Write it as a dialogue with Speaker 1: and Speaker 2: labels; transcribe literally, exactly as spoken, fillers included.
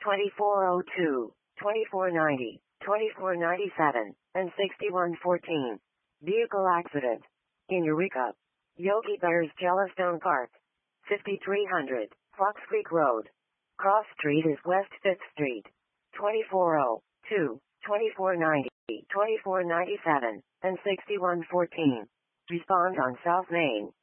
Speaker 1: twenty-four oh two, twenty-four ninety, twenty-four ninety-seven, and sixty-one fourteen. Vehicle accident. In Eureka. Yogi Bear's Yellowstone Park. fifty-three hundred, Fox Creek Road. Cross Street is West fifth Street. twenty-four oh two, twenty-four ninety, twenty-four ninety-seven, and sixty-one fourteen. Respond on South Main.